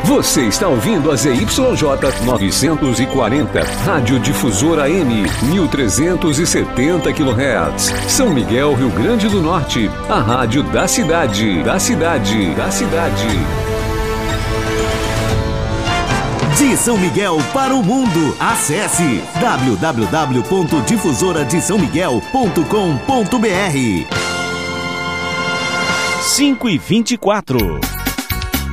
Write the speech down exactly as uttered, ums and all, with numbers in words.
Você está ouvindo a Z Y J novecentos e quarenta, Rádio Difusora M, mil trezentos e setenta quilohertz. São Miguel, Rio Grande do Norte, a rádio da cidade, da cidade, da cidade. De São Miguel para o mundo, acesse w w w ponto difusora de são miguel ponto com ponto b r. cinco e vinte e quatro.